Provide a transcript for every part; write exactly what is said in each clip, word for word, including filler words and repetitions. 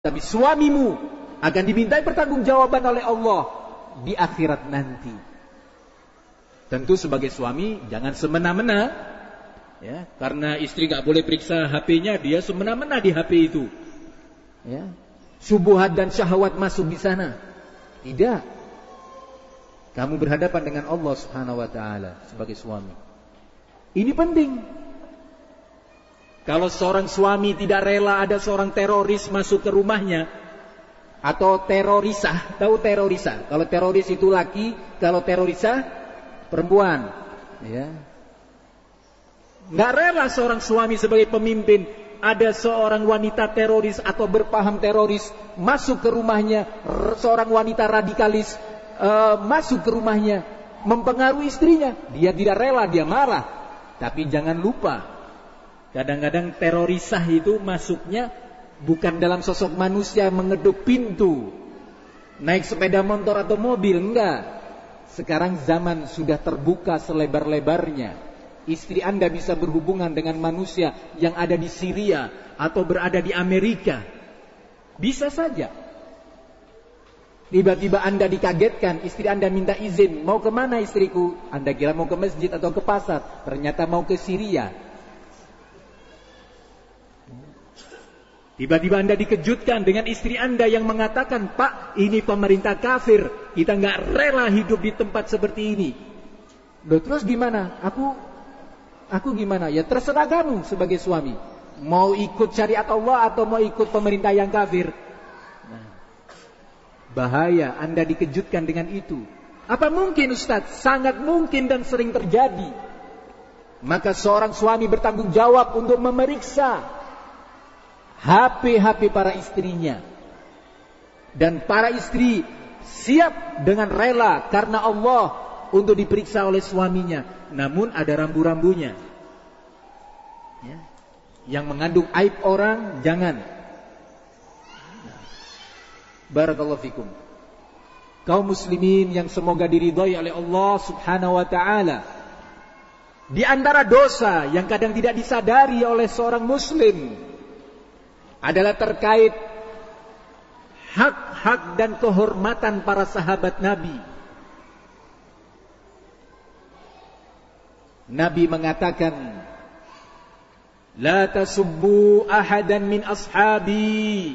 Tapi suamimu akan dimintai pertanggungjawaban oleh Allah di akhirat nanti. Tentu sebagai suami jangan semena-mena, ya, karena istri gak boleh periksa H P-nya, dia semena-mena di H P itu, ya. Syubhat dan syahwat masuk di sana. Tidak. Kamu berhadapan dengan Allah Subhanahu wa taala sebagai suami. Ini penting. Kalau seorang suami tidak rela ada seorang teroris masuk ke rumahnya, atau terorisah, tahu terorisah? Kalau teroris itu laki, kalau terorisah perempuan, ya. Nggak rela seorang suami sebagai pemimpin ada seorang wanita teroris atau berpaham teroris masuk ke rumahnya, seorang wanita radikalis uh, masuk ke rumahnya, mempengaruhi istrinya. Dia tidak rela, dia marah. Tapi jangan lupa, kadang-kadang terorisah itu masuknya bukan dalam sosok manusia mengeduk pintu, naik sepeda motor atau mobil, enggak. Sekarang zaman sudah terbuka selebar-lebarnya. Istri Anda bisa berhubungan dengan manusia yang ada di Syria atau berada di Amerika. Bisa saja. Tiba-tiba Anda dikagetkan, istri Anda minta izin, mau kemana istriku? Anda kira mau ke masjid atau ke pasar, ternyata mau ke Syria. Tiba-tiba Anda dikejutkan dengan istri Anda yang mengatakan, Pak, ini pemerintah kafir, kita nggak rela hidup di tempat seperti ini. Loh, terus gimana? Aku Aku gimana? Ya terserah kamu sebagai suami. Mau ikut syariat Allah atau mau ikut pemerintah yang kafir? Nah, bahaya Anda dikejutkan dengan itu. Apa mungkin Ustaz? Sangat mungkin dan sering terjadi. Maka seorang suami bertanggung jawab untuk memeriksa H P-H P para istrinya. Dan para istri siap dengan rela karena Allah untuk diperiksa oleh suaminya. Namun ada rambu-rambunya, ya. Yang mengandung aib orang jangan. Barakallahu fikum. Kaum muslimin yang semoga diridhai oleh Allah Subhanahu wa taala, di antara dosa yang kadang tidak disadari oleh seorang muslim adalah terkait hak-hak dan kehormatan para sahabat Nabi. Nabi mengatakan, la tasubbu ahadan min ashabi,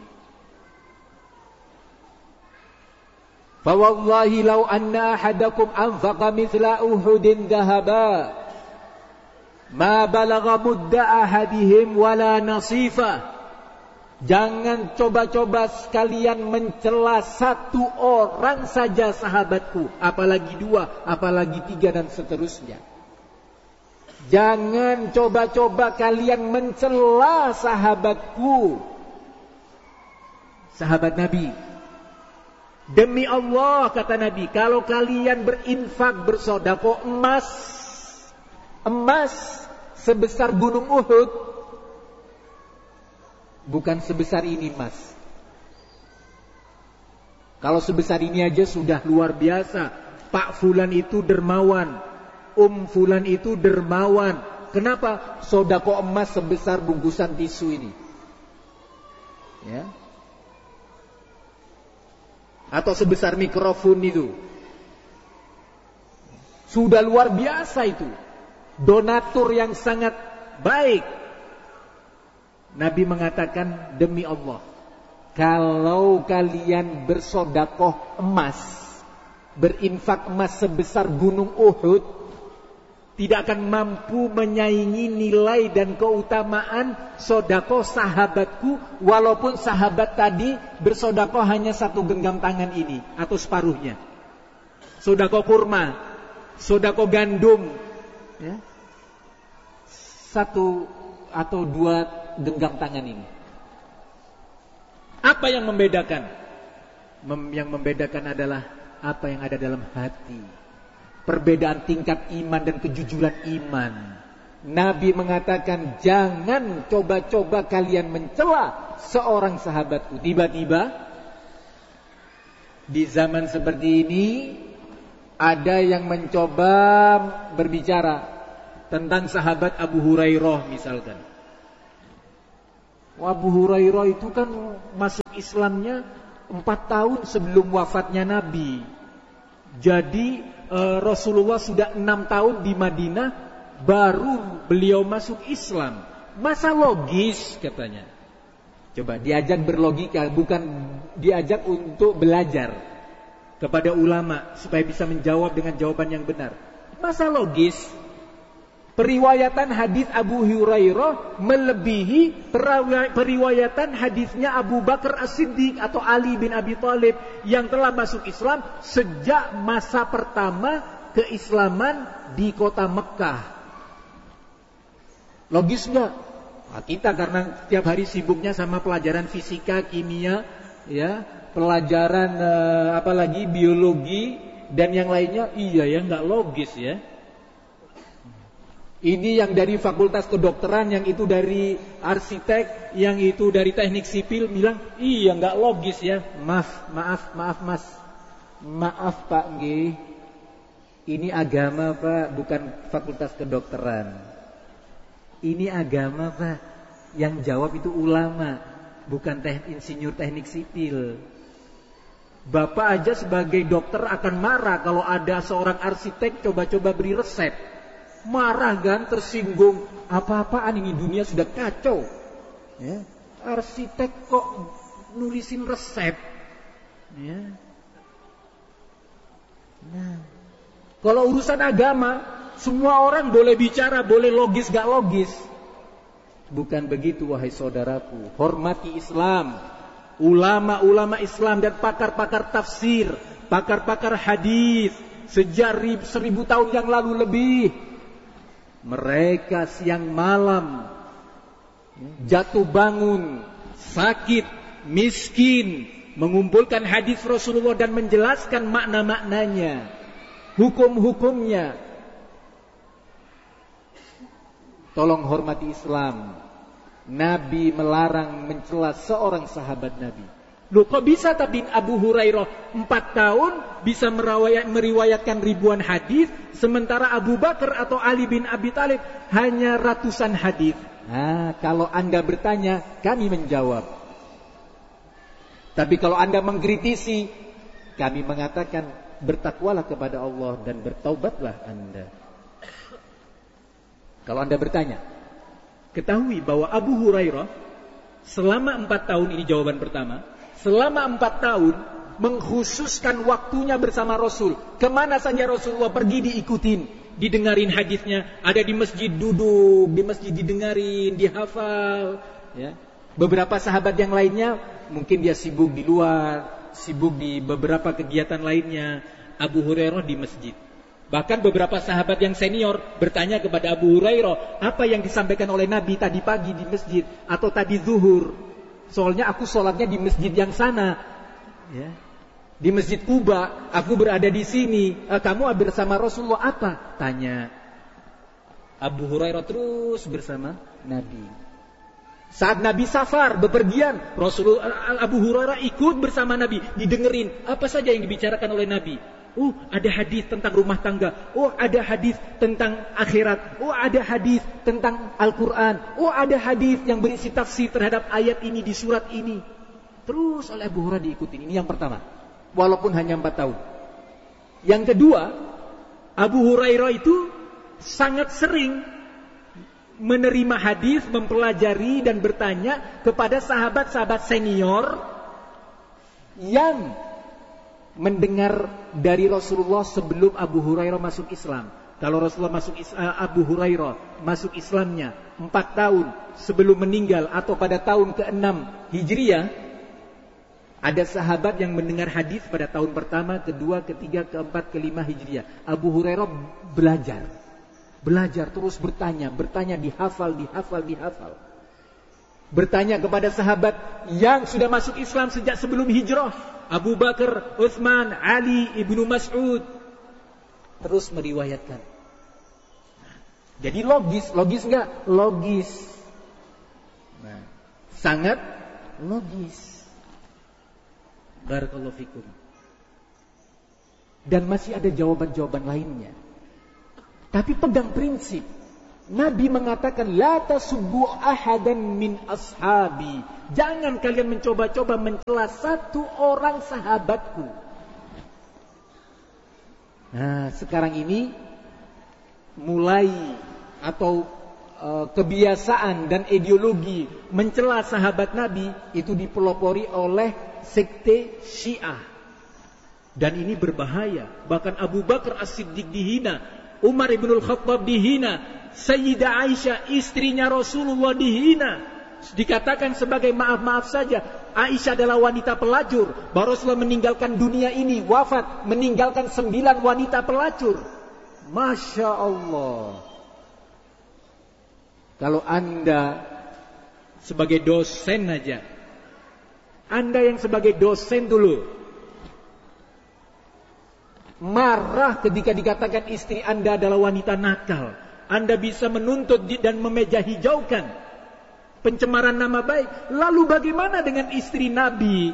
fa wallahi law anna ahadakum anfaqa mithla uhudin dhahaba ma balagha mudda ahadihim wala nasifa. Jangan coba-coba sekalian mencela satu orang saja sahabatku, apalagi dua, apalagi tiga dan seterusnya. Jangan coba-coba kalian mencela sahabatku, sahabat Nabi. Demi Allah, kata Nabi, kalau kalian berinfak, bersedekah emas, emas sebesar gunung Uhud, bukan sebesar ini mas. Kalau sebesar ini aja sudah luar biasa. Pak Fulan itu dermawan, Um Fulan itu dermawan. Kenapa? Sedekah emas sebesar bungkusan tisu ini, ya. Atau sebesar mikrofon itu, sudah luar biasa itu. Donatur yang sangat baik. Nabi mengatakan, demi Allah, kalau kalian bersedekah emas, berinfak emas sebesar gunung Uhud, tidak akan mampu menyaingi nilai dan keutamaan sedekah sahabatku, walaupun sahabat tadi bersedekah hanya satu genggam tangan ini atau separuhnya. Sedekah kurma, sedekah gandum, ya. Satu atau dua genggam tangan ini. Apa yang membedakan? Mem- yang membedakan adalah apa yang ada dalam hati. Perbedaan tingkat iman dan kejujuran iman. Nabi mengatakan, jangan coba-coba kalian mencela seorang sahabatku. Tiba-tiba di zaman seperti ini ada yang mencoba berbicara tentang sahabat Abu Hurairah misalkan. Abu Hurairah itu kan masuk Islamnya empat tahun sebelum wafatnya Nabi. Jadi eh, Rasulullah sudah enam tahun di Madinah, baru beliau masuk Islam. Masa logis katanya. Coba diajak berlogika, bukan diajak untuk belajar kepada ulama supaya bisa menjawab dengan jawaban yang benar. Masa logis periwayatan hadis Abu Hurairah melebihi periwayatan hadisnya Abu Bakar As-Siddiq atau Ali bin Abi Thalib yang telah masuk Islam sejak masa pertama keislaman di kota Mekah. Logis enggak? Nah, kita karena setiap hari sibuknya sama pelajaran fisika, kimia, ya, pelajaran eh, apalagi biologi dan yang lainnya, iya ya nggak logis ya. Ini yang dari fakultas kedokteran, yang itu dari arsitek, yang itu dari teknik sipil bilang, iya nggak logis ya. Maaf, maaf, maaf mas, maaf Pak G. Ini agama Pak, bukan fakultas kedokteran. Ini agama Pak, yang jawab itu ulama, bukan teknik insinyur teknik sipil. Bapak aja sebagai dokter akan marah kalau ada seorang arsitek coba-coba beri resep. Marah kan, tersinggung. Apa-apaan ini, dunia sudah kacau ya. Arsitek kok nulisin resep ya. Nah, kalau urusan agama semua orang boleh bicara, boleh logis gak logis. Bukan begitu wahai saudaraku. Hormati Islam, ulama-ulama Islam dan pakar-pakar tafsir, pakar-pakar hadis sejak seribu tahun yang lalu lebih. Mereka siang malam jatuh bangun, sakit, miskin, mengumpulkan hadis Rasulullah dan menjelaskan makna-maknanya, hukum-hukumnya. Tolong hormati Islam. Nabi melarang mencela seorang sahabat Nabi. Loh kok bisa tapi Abu Hurairah empat tahun bisa merawayat, meriwayatkan ribuan hadis, sementara Abu Bakar atau Ali bin Abi Thalib hanya ratusan hadis. Nah, kalau Anda bertanya, kami menjawab. Tapi kalau Anda mengkritisi, kami mengatakan bertakwalah kepada Allah dan bertaubatlah Anda. Kalau Anda bertanya, ketahui bahwa Abu Hurairah selama empat tahun, ini jawaban pertama, selama empat tahun mengkhususkan waktunya bersama Rasul. Kemana saja Rasulullah pergi diikutin, didengarin hadisnya. Ada di masjid duduk, di masjid didengarin, dihafal ya. Beberapa sahabat yang lainnya mungkin dia sibuk di luar, sibuk di beberapa kegiatan lainnya. Abu Hurairah di masjid. Bahkan beberapa sahabat yang senior bertanya kepada Abu Hurairah, apa yang disampaikan oleh Nabi tadi pagi di masjid atau tadi zuhur? Soalnya aku sholatnya di masjid yang sana, ya. Di Masjid Kuba, aku berada di sini. E, kamu bersama Rasulullah apa? Tanya. Abu Hurairah terus bersama Nabi. Saat Nabi safar, bepergian, Rasulullah, Abu Hurairah ikut bersama Nabi, didengerin apa saja yang dibicarakan oleh Nabi. Oh, ada hadis tentang rumah tangga. Oh, ada hadis tentang akhirat. Oh, ada hadis tentang Al-Quran. Oh, ada hadis yang berisi tafsir terhadap ayat ini di surat ini. Terus oleh Abu Hurairah diikutin. Ini yang pertama. Walaupun hanya empat tahun. Yang kedua, Abu Hurairah itu sangat sering menerima hadis, mempelajari dan bertanya kepada sahabat-sahabat senior yang mendengar dari Rasulullah sebelum Abu Hurairah masuk Islam. Kalau Rasulullah masuk Islam, Abu Hurairah masuk Islamnya empat tahun sebelum meninggal atau pada tahun keenam Hijriah, ada sahabat yang mendengar hadis pada tahun pertama, kedua, ketiga, keempat, kelima Hijriah. Abu Hurairah belajar, belajar terus bertanya, bertanya dihafal, dihafal, dihafal. Bertanya kepada sahabat yang sudah masuk Islam sejak sebelum hijrah. Abu Bakar, Utsman, Ali, Ibnu Mas'ud. Terus meriwayatkan. Jadi logis, logis enggak? Logis. Nah, sangat logis. Barakallahu fikum. Dan masih ada jawaban-jawaban lainnya. Tapi pegang prinsip. Nabi mengatakan, la tasubbu ahadan min ashabi. Jangan kalian mencoba-coba mencela satu orang sahabatku. Nah, sekarang ini mulai atau e, kebiasaan dan ideologi mencela sahabat Nabi itu dipelopori oleh sekte Syiah. Dan ini berbahaya. Bahkan Abu Bakar As-Siddiq dihina, Umar ibnul Khattab dihina, Sayyidah Aisyah istrinya Rasulullah dihina. Dikatakan sebagai maaf-maaf saja, Aisyah adalah wanita pelacur. Baru Rasulullah meninggalkan dunia ini, wafat, meninggalkan sembilan wanita pelacur. Masya Allah. Kalau Anda sebagai dosen aja, Anda yang sebagai dosen dulu marah ketika dikatakan istri Anda adalah wanita nakal, Anda bisa menuntut dan memeja hijaukan pencemaran nama baik. Lalu bagaimana dengan istri Nabi?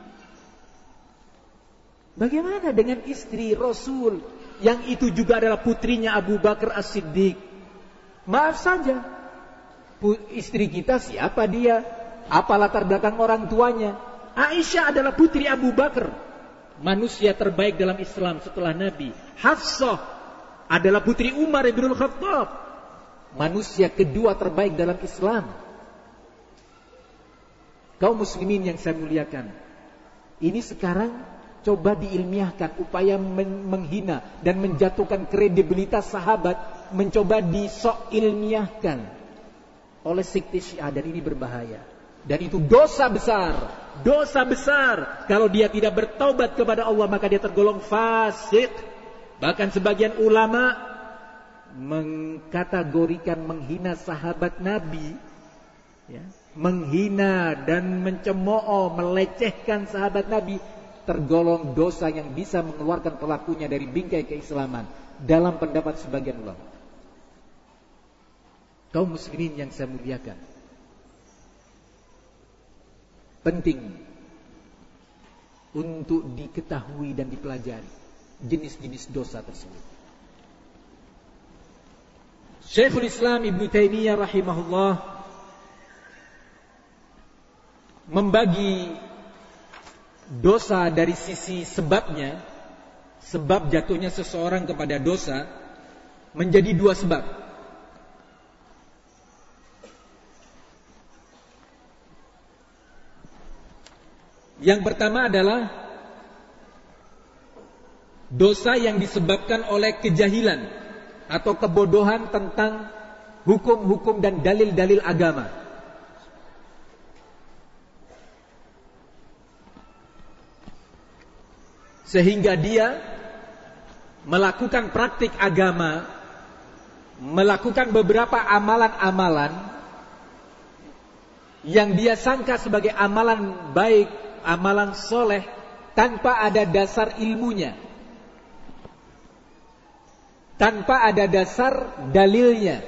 Bagaimana dengan istri Rasul yang itu juga adalah putrinya Abu Bakar As-Siddiq? Maaf saja, istri kita siapa dia? Apa latar belakang orang tuanya? Aisyah adalah putri Abu Bakar, manusia terbaik dalam Islam setelah Nabi. Hafsah adalah putri Umar ibnul Khattab, manusia kedua terbaik dalam Islam. Kaum muslimin yang saya muliakan, ini sekarang coba diilmiahkan, upaya men- menghina dan menjatuhkan kredibilitas sahabat, mencoba disok ilmiahkan oleh sekte Syiah, dan ini berbahaya. Dan itu dosa besar, dosa besar. Kalau dia tidak bertaubat kepada Allah, maka dia tergolong fasik. Bahkan sebagian ulama mengkategorikan menghina sahabat Nabi, ya, menghina dan mencemooh, melecehkan sahabat Nabi, tergolong dosa yang bisa mengeluarkan pelakunya dari bingkai keislaman, dalam pendapat sebagian ulama. Kaum muslimin yang saya muliakan, penting untuk diketahui dan dipelajari jenis-jenis dosa tersebut. Syekhul Islam Ibnu Taimiyah rahimahullah membagi dosa dari sisi sebabnya, sebab jatuhnya seseorang kepada dosa, menjadi dua sebab. Yang pertama adalah dosa yang disebabkan oleh kejahilan atau kebodohan tentang hukum-hukum dan dalil-dalil agama. Sehingga dia melakukan praktik agama, melakukan beberapa amalan-amalan yang dia sangka sebagai amalan baik, amalan soleh, tanpa ada dasar ilmunya, tanpa ada dasar dalilnya.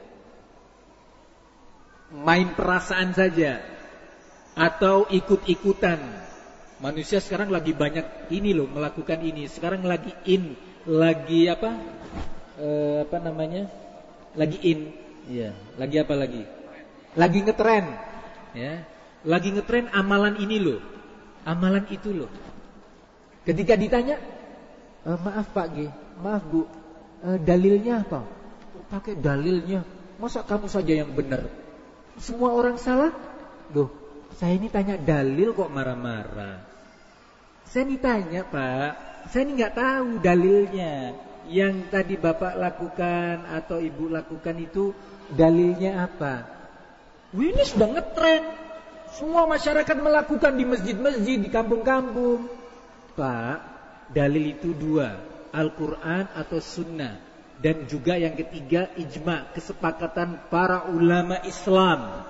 Main perasaan saja atau ikut-ikutan. Manusia sekarang lagi banyak ini loh, melakukan ini. Sekarang lagi in, lagi apa? E, apa namanya? Lagi in, ya. Lagi apa lagi? Lagi ngetren, ya. Lagi ngetren amalan ini loh, amalan itu loh. Ketika ditanya, e, maaf Pak G, maaf Bu, e, dalilnya apa? Pakai dalilnya. Masa kamu saja yang benar? Semua orang salah? Loh, saya ini tanya dalil kok marah-marah. Saya ini tanya Pak, saya ini nggak tahu dalilnya. Yang tadi Bapak lakukan atau Ibu lakukan itu dalilnya apa? Wih, ini sudah ngetren. Semua masyarakat melakukan di masjid-masjid, di kampung-kampung. Pak, dalil itu dua, Al-Quran atau Sunnah. Dan juga yang ketiga, ijma, kesepakatan para ulama Islam.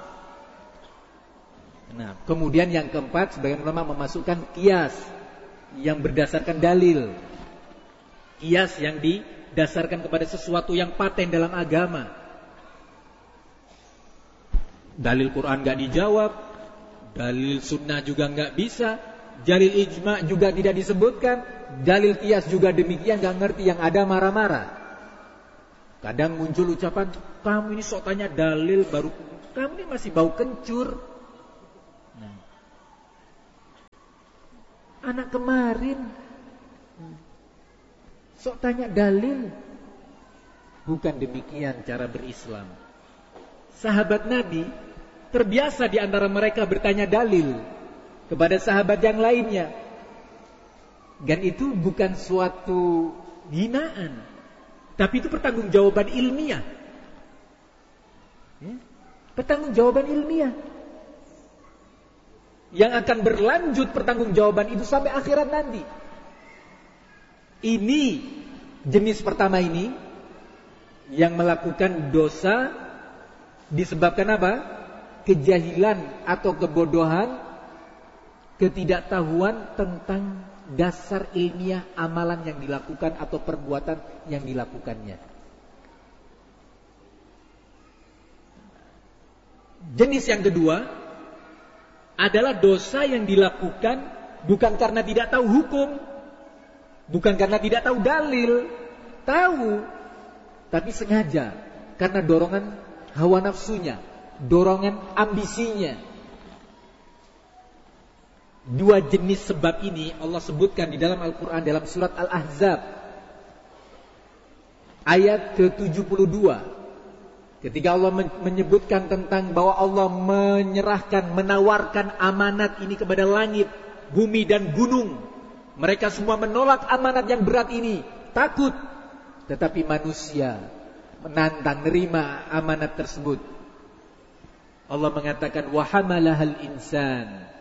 Nah, kemudian yang keempat, sebagian ulama memasukkan qiyas yang berdasarkan dalil. Qiyas yang didasarkan kepada sesuatu yang paten dalam agama. Dalil Quran gak dijawab, dalil Sunnah juga gak bisa, dalil ijma juga tidak disebutkan, dalil qiyas juga demikian, gak ngerti, yang ada marah-marah. Kadang muncul ucapan, kamu ini sok tanya dalil baru, kamu ini masih bau kencur. Nah. Anak kemarin sok tanya dalil. Bukan demikian cara berislam. Sahabat Nabi terbiasa di antara mereka bertanya dalil kepada sahabat yang lainnya. Dan itu bukan suatu hinaan, tapi itu pertanggungjawaban ilmiah. Ya? Pertanggungjawaban ilmiah yang akan berlanjut pertanggungjawaban itu sampai akhirat nanti. Ini jenis pertama ini yang melakukan dosa disebabkan apa? Kejahilan atau kebodohan, ketidaktahuan tentang dasar ilmiah amalan yang dilakukan atau perbuatan yang dilakukannya. Jenis yang kedua adalah dosa yang dilakukan bukan karena tidak tahu hukum, bukan karena tidak tahu dalil, tahu, tapi sengaja karena dorongan hawa nafsunya, dorongan ambisinya. Dua jenis sebab ini Allah sebutkan di dalam Al-Quran dalam surat Al-Ahzab ayat ke tujuh puluh dua. Ketika Allah menyebutkan tentang bahwa Allah menyerahkan, menawarkan amanat ini kepada langit, bumi dan gunung. Mereka semua menolak amanat yang berat ini, takut. Tetapi manusia menantang, nerima amanat tersebut. Allah mengatakan wa hamalahal insan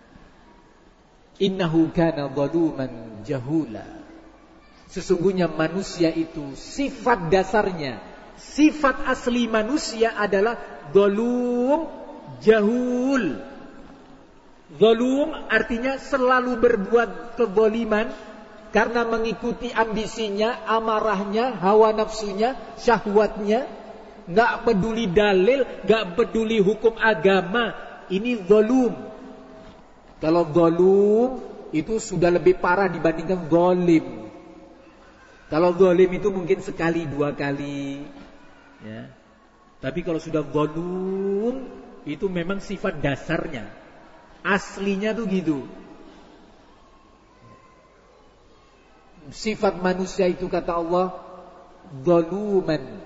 innahu kana zaluman jahula. Sesungguhnya manusia itu sifat dasarnya, sifat asli manusia adalah zalum jahul. Zalum artinya selalu berbuat kezaliman karena mengikuti ambisinya, amarahnya, hawa nafsunya, syahwatnya, enggak peduli dalil, enggak peduli hukum agama. Ini zalum. Kalau zalum itu sudah lebih parah dibandingkan zalim. Kalau zalim itu mungkin sekali dua kali, ya. Tapi kalau sudah zalum itu memang sifat dasarnya, aslinya tuh gitu. Sifat manusia itu kata Allah zaluman,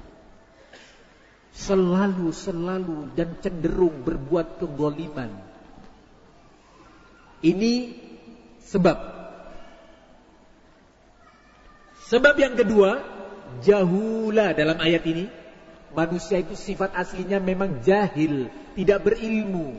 selalu selalu dan cenderung berbuat kezaliman. Ini sebab. Sebab yang kedua, jahula dalam ayat ini. Manusia itu sifat aslinya memang jahil, tidak berilmu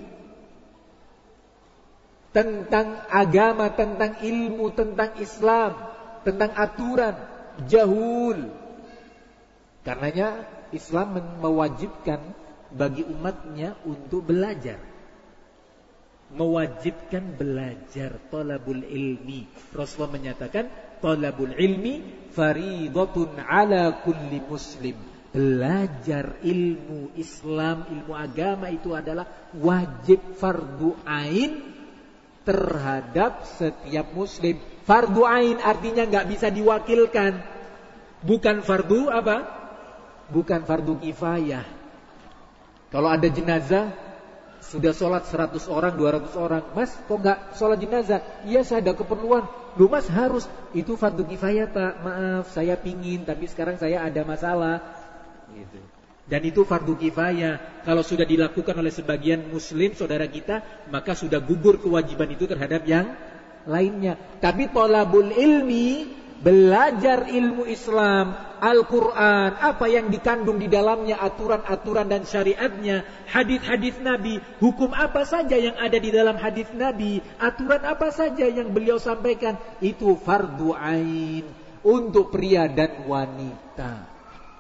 tentang agama, tentang ilmu, tentang Islam, tentang aturan. Jahul. Karenanya Islam mewajibkan bagi umatnya untuk belajar, mewajibkan belajar, talabul ilmi. Rasulullah menyatakan talabul ilmi faridatun ala kulli muslim. Belajar ilmu Islam, ilmu agama itu adalah wajib, fardu ain terhadap setiap muslim. Fardu ain artinya enggak bisa diwakilkan. Bukan fardu apa? Bukan fardu kifayah. Kalau ada jenazah sudah sholat seratus orang, dua ratus orang, mas kok gak sholat jenazah? Iya saya ada keperluan. Lu mas harus. Itu fardu kifayah pak. Maaf saya pingin tapi sekarang saya ada masalah gitu. Dan itu fardu kifayah. Kalau sudah dilakukan oleh sebagian muslim saudara kita, maka sudah gugur kewajiban itu terhadap yang lainnya. Tapi thalabul ilmi, belajar ilmu Islam, Al-Quran, apa yang dikandung di dalamnya, aturan-aturan dan syariatnya, hadis-hadis Nabi, hukum apa saja yang ada di dalam hadis Nabi, aturan apa saja yang beliau sampaikan, itu fardu ain untuk pria dan wanita.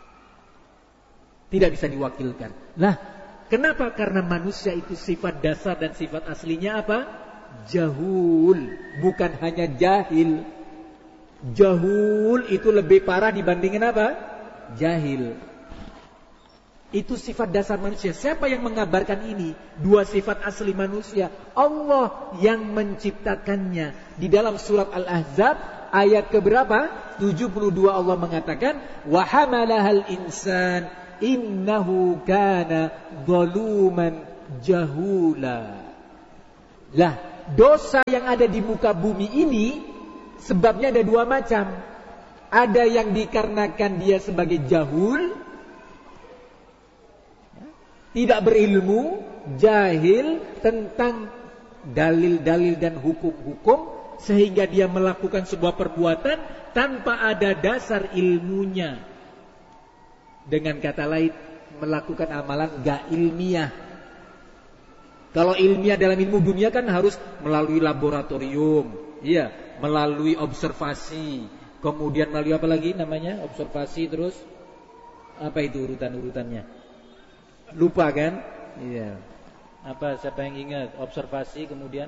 Tidak bisa diwakilkan. Nah, kenapa? Karena manusia itu sifat dasar dan sifat aslinya apa? Jahul, bukan hanya jahil. Jahul itu lebih parah dibandingin apa? Jahil. Itu sifat dasar manusia. Siapa yang mengabarkan ini? Dua sifat asli manusia. Allah yang menciptakannya. Di dalam surat Al-Ahzab ayat keberapa? tujuh puluh dua Allah mengatakan wa hamalahal insan innahu kana zaluman jahula. Lah, dosa yang ada di muka bumi ini sebabnya ada dua macam. Ada yang dikarenakan dia sebagai jahul, tidak berilmu, jahil tentang dalil-dalil dan hukum-hukum, sehingga dia melakukan sebuah perbuatan tanpa ada dasar ilmunya. Dengan kata lain, melakukan amalan gak ilmiah. Kalau ilmiah dalam ilmu dunia kan harus melalui laboratorium, iya, melalui observasi, kemudian melalui apa lagi namanya? Observasi, terus apa itu urutan-urutannya? Lupa kan? Iya. Apa, siapa yang ingat? Observasi, kemudian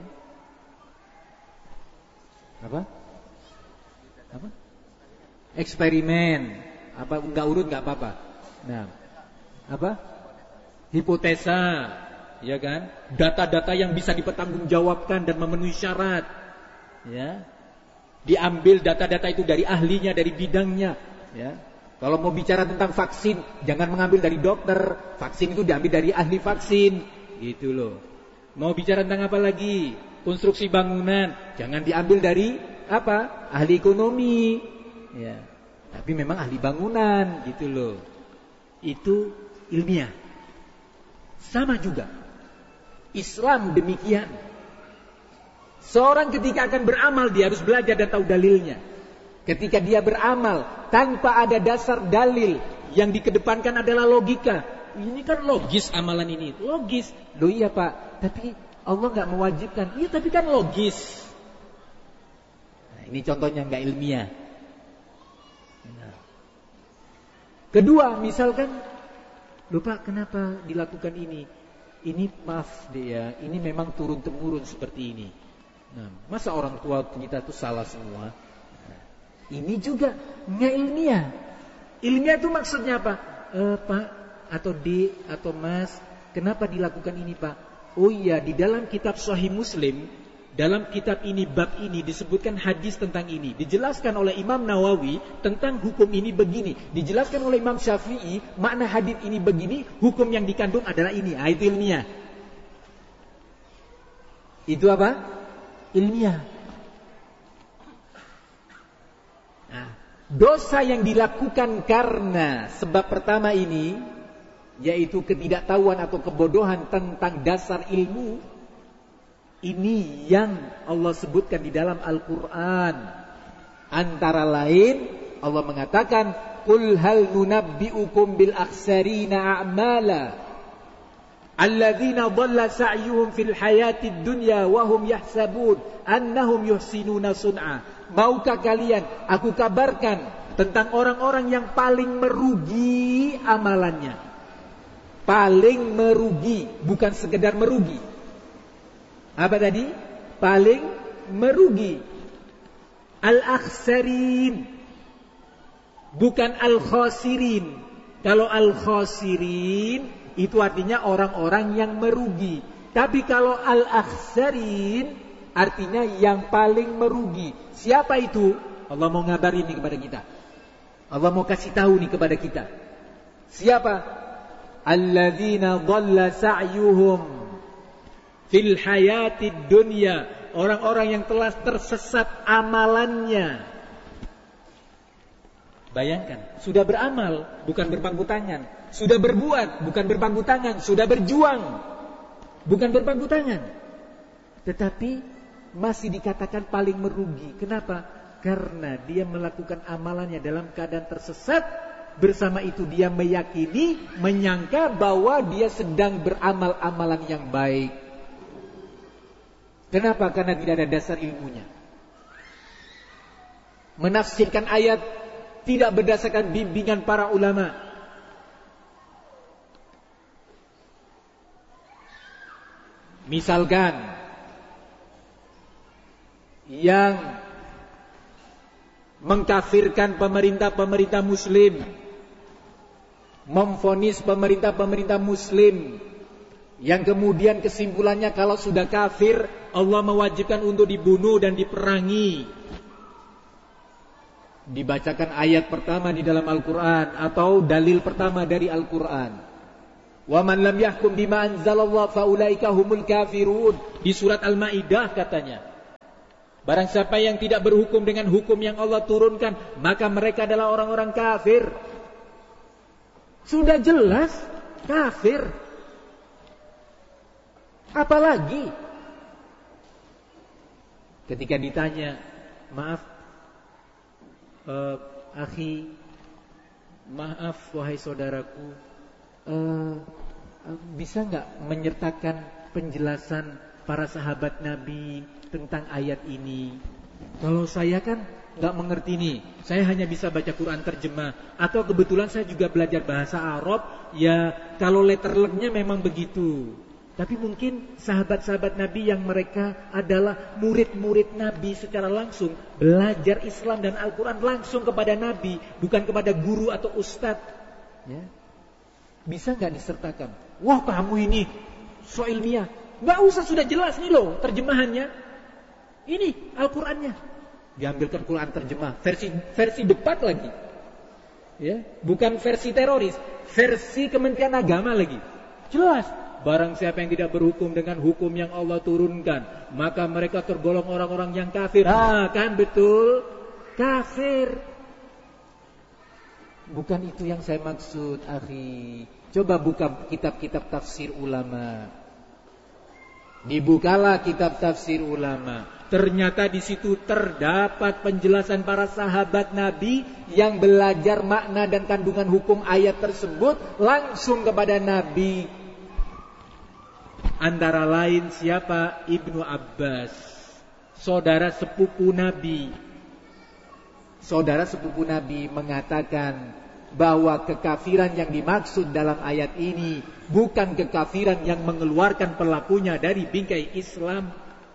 apa? Apa? Eksperimen. Apa, enggak urut enggak apa-apa. Nah, apa? Hipotesa, ya kan? Data-data yang bisa dipertanggungjawabkan dan memenuhi syarat, ya. Diambil data-data itu dari ahlinya, dari bidangnya, ya. Kalau mau bicara tentang vaksin, jangan mengambil dari dokter. Vaksin itu diambil dari ahli vaksin, gitu loh. Mau bicara tentang apa lagi? Konstruksi bangunan, jangan diambil dari apa? Ahli ekonomi, ya. Tapi memang ahli bangunan, gitu loh. Itu ilmiah. Sama juga Islam demikian. Seorang ketika akan beramal, dia harus belajar dan tahu dalilnya. Ketika dia beramal tanpa ada dasar dalil, yang dikedepankan adalah logika. Ini kan logis amalan ini, logis. Loh iya Pak, tapi Allah gak mewajibkan. Iya tapi kan logis. Nah, ini contohnya gak ilmiah. Nah. Kedua, misalkan, loh Pak, kenapa dilakukan ini? Ini maaf deh ya, ini memang turun-temurun seperti ini. Nah, masa orang tua kita tuh salah semua? Nah, ini juga nggak ilmiah. Ilmiah itu maksudnya apa? E, Pak atau D atau Mas, kenapa dilakukan ini Pak? Oh iya, di dalam kitab Sahih Muslim, dalam kitab ini, bab ini disebutkan hadis tentang ini. Dijelaskan oleh Imam Nawawi tentang hukum ini begini. Dijelaskan oleh Imam Syafi'i, makna hadis ini begini, hukum yang dikandung adalah ini. Ah, itu ilmiah. Itu apa? Ilmiah. Nah, dosa yang dilakukan karena sebab pertama ini, yaitu ketidaktahuan atau kebodohan tentang dasar ilmu, ini yang Allah sebutkan di dalam Al-Quran. Antara lain Allah mengatakan, Qul hal nunabbi'ukum bil akhsarina a'mala alladzina dhalla sa'yuhum fil hayatid dunya wa hum yahsabun annahum yuhsinuna sun'a. Maukah kalian aku kabarkan tentang orang-orang yang paling merugi amalannya? Paling merugi, bukan sekedar merugi. Apa tadi? Paling merugi. Al-akhsarin, bukan al-khasirin. Kalau al-khasirin itu artinya orang-orang yang merugi. Tapi kalau al-akhsarin artinya yang paling merugi. Siapa itu? Allah mau ngabarin nih kepada kita. Allah mau kasih tahu nih kepada kita. Siapa? Alladzina dhalla sa'yuhum fil hayatid dunya, orang-orang yang telah tersesat amalannya. Bayangkan, sudah beramal bukan berpangku tangan, sudah berbuat bukan berpangku tangan, sudah berjuang bukan berpangku tangan, tetapi masih dikatakan paling merugi. Kenapa? Karena dia melakukan amalannya dalam keadaan tersesat. Bersama itu dia meyakini, menyangka bahwa dia sedang beramal amalan yang baik. Kenapa? Karena tidak ada dasar ilmunya. Menafsirkan ayat tidak berdasarkan bimbingan para ulama. Misalkan yang mengkafirkan pemerintah-pemerintah muslim, memvonis pemerintah-pemerintah muslim, yang kemudian kesimpulannya kalau sudah kafir Allah mewajibkan untuk dibunuh dan diperangi. dibacakan ayat pertama di dalam Al-Quran atau dalil pertama dari Al-Quran. Wa man lam yahkum bima anzalallah faulaika humul kafirun. Di surat Al-Maidah katanya, barang siapa yang tidak berhukum dengan hukum yang Allah turunkan, maka mereka adalah orang-orang kafir. Sudah jelas kafir. Apalagi ketika ditanya, maaf uh, akhi, maaf wahai saudaraku, uh, uh, bisa nggak menyertakan penjelasan para sahabat Nabi tentang ayat ini? Kalau saya kan nggak mengerti nih, saya hanya bisa baca Quran terjemah, atau kebetulan saya juga belajar bahasa Arab, ya kalau letterleknya memang begitu. Tapi mungkin sahabat-sahabat Nabi yang mereka adalah murid-murid Nabi secara langsung, belajar Islam dan Al-Quran langsung kepada Nabi, bukan kepada guru atau ustadz, ya. Bisa nggak disertakan? Wah, kamu ini so ilmiah. Nggak usah, sudah jelas nih loh terjemahannya. Ini Al-Qurannya. Diambilkan Quran terjemah, versi versi depak lagi, ya, bukan versi teroris, versi Kementerian Agama lagi. Jelas. Barang siapa yang tidak berhukum dengan hukum yang Allah turunkan, maka mereka tergolong orang-orang yang kafir. Ah, kan betul, kafir. Bukan itu yang saya maksud, akhi. Coba buka kitab-kitab tafsir ulama. Dibukalah kitab tafsir ulama. Ternyata di situ terdapat penjelasan para sahabat Nabi yang belajar makna dan kandungan hukum ayat tersebut langsung kepada Nabi. Antara lain siapa? Ibnu Abbas, saudara sepupu Nabi. Saudara sepupu Nabi mengatakan bahwa kekafiran yang dimaksud dalam ayat ini bukan kekafiran yang mengeluarkan pelakunya dari bingkai Islam.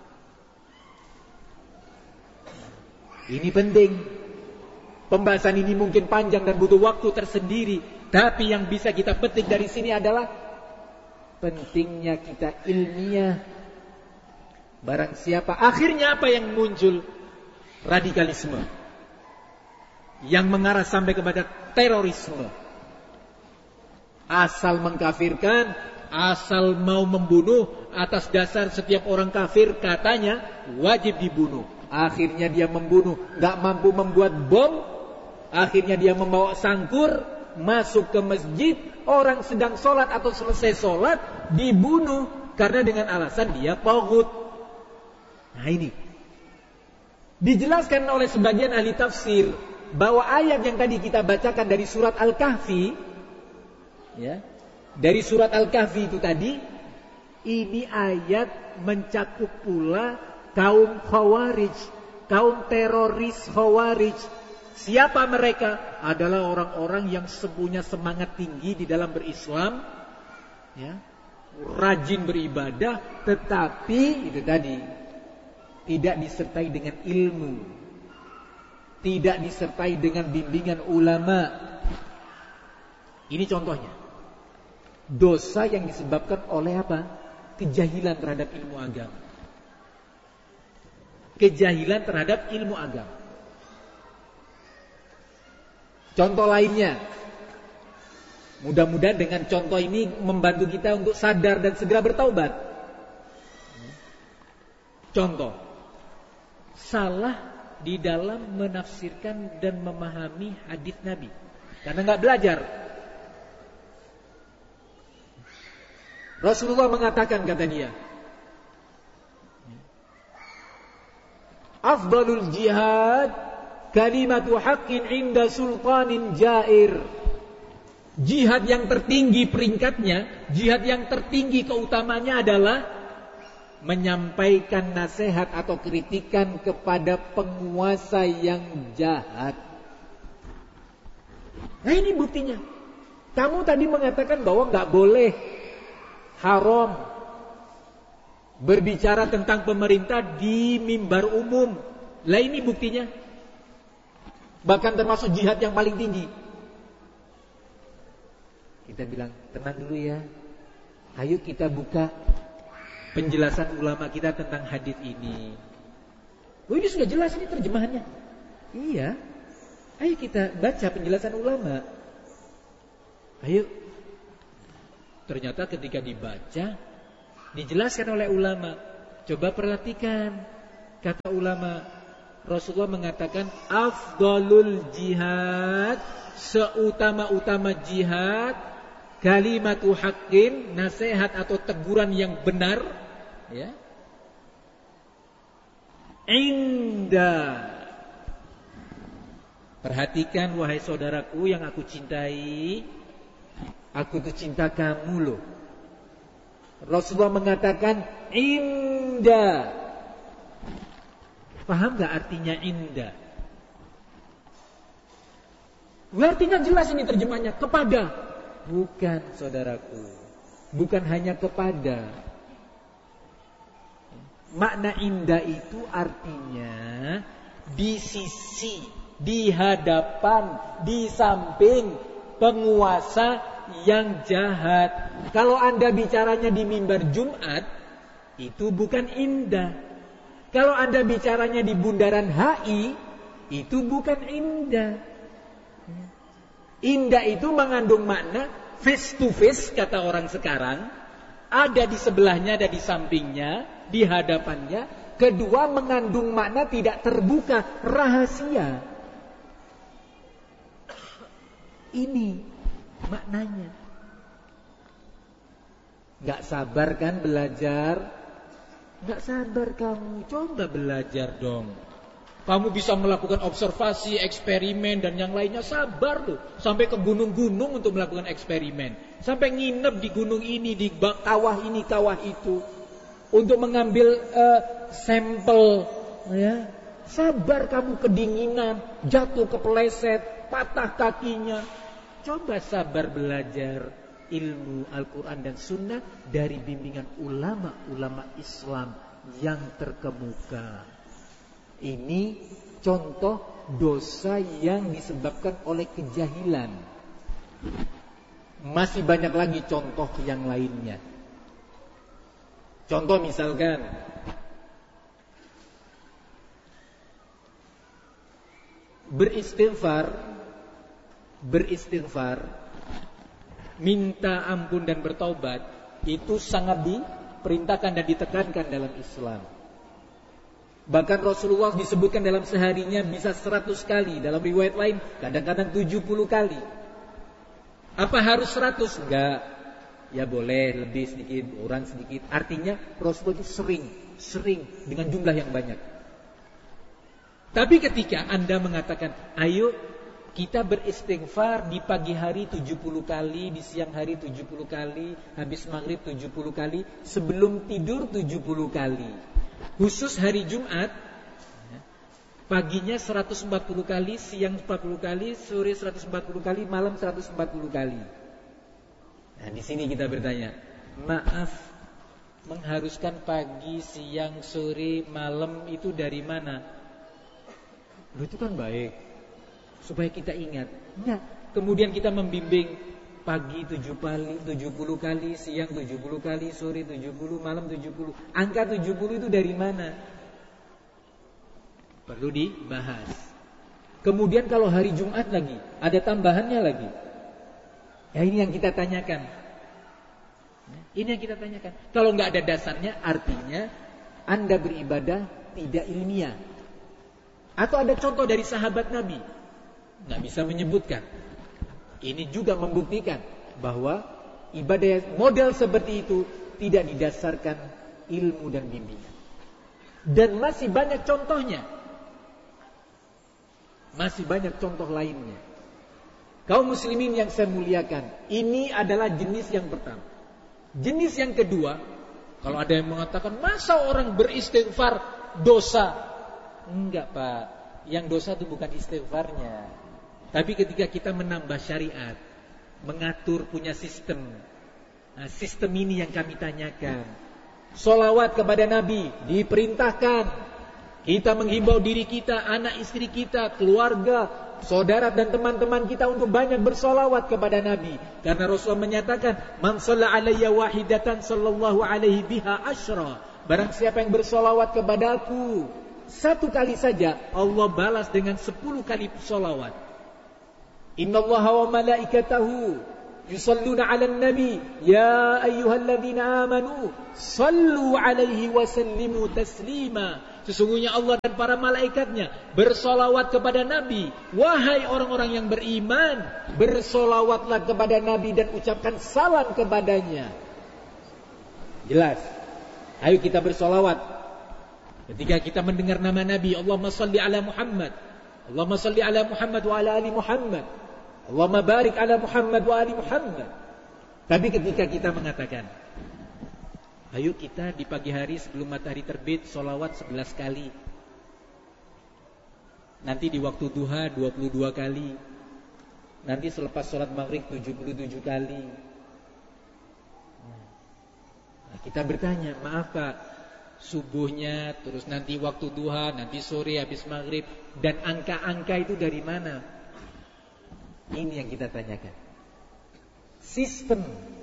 Ini penting. Pembahasan ini mungkin panjang dan butuh waktu tersendiri, tapi yang bisa kita petik dari sini adalah pentingnya kita ilmiah. Barang siapa, akhirnya apa yang muncul? Radikalisme yang mengarah sampai kepada terorisme. Asal mengkafirkan, asal mau membunuh, atas dasar setiap orang kafir katanya wajib dibunuh. Akhirnya dia membunuh, gak mampu membuat bom. Akhirnya dia membawa sangkur, masuk ke masjid, orang sedang sholat atau selesai sholat, dibunuh karena dengan alasan dia taghut. Nah ini dijelaskan oleh sebagian ahli tafsir bahwa ayat yang tadi kita bacakan dari surat Al-Kahfi, ya, dari surat Al-Kahfi itu tadi, ini ayat mencakup pula kaum Khawarij, kaum teroris Khawarij. Siapa mereka? Adalah orang-orang yang punya semangat tinggi di dalam berislam, ya, rajin beribadah, tetapi itu tadi tidak disertai dengan ilmu, tidak disertai dengan bimbingan ulama. Ini contohnya dosa yang disebabkan oleh apa? Kejahilan terhadap ilmu agama. Kejahilan terhadap ilmu agama. Contoh lainnya, mudah-mudahan dengan contoh ini membantu kita untuk sadar dan segera bertaubat. Contoh, salah di dalam menafsirkan dan memahami hadis Nabi karena nggak belajar. Rasulullah mengatakan, kata dia, afdalul jihad kalimatu haqqin inda sultanin jair. Jihad yang tertinggi peringkatnya, jihad yang tertinggi keutamanya adalah menyampaikan nasihat atau kritikan kepada penguasa yang jahat. Nah ini buktinya. Kamu tadi mengatakan bahwa gak boleh, haram berbicara tentang pemerintah di mimbar umum. Lah ini buktinya. Bahkan termasuk jihad yang paling tinggi. Kita bilang, tenang dulu ya. Ayo kita buka penjelasan ulama kita tentang hadis ini. Oh ini sudah jelas ini terjemahannya. Iya. Ayo kita baca penjelasan ulama. Ayo. Ternyata ketika dibaca, dijelaskan oleh ulama. Coba perhatikan, kata ulama, Rasulullah mengatakan afdalul jihad, seutama-utama jihad, kalimatu haqqin, nasihat atau teguran yang benar, ya. Inda. Perhatikan wahai saudaraku yang aku cintai, aku tuh cinta kamu loh. Rasulullah mengatakan inda. Paham gak artinya inda? Artinya jelas ini terjemahnya, kepada. Bukan saudaraku, bukan hanya kepada. Makna inda itu artinya di sisi, di hadapan, di samping penguasa yang jahat. Kalau Anda bicaranya di mimbar Jumat, itu bukan indah. Kalau Anda bicaranya di bundaran H I, itu bukan indah. Indah itu mengandung makna face to face, kata orang sekarang. Ada di sebelahnya, ada di sampingnya, di hadapannya. Kedua, mengandung makna tidak terbuka, rahasia. Ini maknanya. Gak sabar kan belajar? Gak sabar kamu, coba belajar dong. Kamu bisa melakukan observasi, eksperimen dan yang lainnya, sabar tuh. Sampai ke gunung-gunung untuk melakukan eksperimen. Sampai nginep di gunung ini, di kawah ini, kawah itu, untuk mengambil uh, sampel, ya. Sabar kamu, kedinginan, jatuh kepleset, patah kakinya. Coba sabar belajar ilmu Al-Quran dan Sunnah dari bimbingan ulama-ulama Islam yang terkemuka. Ini contoh dosa yang disebabkan oleh kejahilan. Masih banyak lagi contoh yang lainnya. Contoh misalkan, beristighfar, beristighfar, minta ampun dan bertaubat, itu sangat diperintahkan dan ditekankan dalam Islam. Bahkan Rasulullah disebutkan dalam seharinya bisa seratus kali. Dalam riwayat lain kadang-kadang tujuh puluh kali. Apa harus seratus? Enggak. Ya boleh lebih sedikit, kurang sedikit. Artinya Rasulullah itu sering, sering dengan jumlah yang banyak. Tapi ketika Anda mengatakan, ayo kita beristighfar di pagi hari tujuh puluh kali, di siang hari tujuh puluh kali, habis maghrib tujuh puluh kali, sebelum tidur tujuh puluh kali. Khusus hari Jumat, paginya seratus empat puluh kali, siang empat puluh kali, sore seratus empat puluh kali, malam seratus empat puluh kali. Nah, di sini kita bertanya, maaf, mengharuskan pagi, siang, sore, malam itu dari mana? Loh, itu kan baik. Supaya kita ingat. Nah, kemudian kita membimbing pagi tujuh kali, tujuh puluh kali, siang tujuh puluh kali, sore tujuh puluh, malam tujuh puluh. Angka tujuh puluh itu dari mana? Perlu dibahas. Kemudian kalau hari Jumat lagi, ada tambahannya lagi. Ya, ini yang kita tanyakan. Ini yang kita tanyakan. Kalau nggak ada dasarnya, artinya Anda beribadah tidak ilmiah. Atau ada contoh dari sahabat Nabi, nggak bisa menyebutkan. Ini juga membuktikan bahwa ibadah model seperti itu tidak didasarkan ilmu dan bimbingan. Dan masih banyak contohnya. Masih banyak contoh lainnya. Kaum muslimin yang saya muliakan, ini adalah jenis yang pertama. Jenis yang kedua, kalau ada yang mengatakan masa orang beristighfar dosa? Enggak, Pak. Yang dosa itu bukan istighfarnya. Tapi ketika kita menambah syariat, mengatur, punya sistem. Nah, sistem ini yang kami tanyakan. Sholawat kepada Nabi diperintahkan. Kita menghimbau diri kita, anak istri kita, keluarga, saudara dan teman-teman kita untuk banyak bersolawat kepada Nabi. Karena Rasulullah menyatakan, man shalla alayya wahidatan sallallahu alaihi biha asyra. Barang siapa yang bersolawat kepada aku satu kali saja, Allah balas dengan sepuluh kali solawat. Innallaha wa malaikatahu yusalluna 'alan nabi ya ayyuhalladzina amanu sallu 'alaihi wa sallimu taslima. Sesungguhnya Allah dan para malaikatnya bersolawat kepada Nabi. Wahai orang-orang yang beriman, bersolawatlah kepada Nabi dan ucapkan salam kepadanya. Jelas. Ayo kita bersolawat. Ketika kita mendengar nama Nabi, Allahumma salli ala Muhammad, Allahumma salli ala Muhammad wa ala ali Muhammad, Allahumma barik ala Muhammad wa ali Muhammad. Tapi ketika kita mengatakan, ayo kita di pagi hari sebelum matahari terbit solawat sebelas kali, nanti di waktu duha dua puluh dua kali, nanti selepas sholat maghrib tujuh puluh tujuh kali. Nah, kita bertanya, maaf Pak, subuhnya, terus nanti waktu duha, nanti sore habis maghrib, dan angka-angka itu dari mana? Ini yang kita tanyakan. Sistem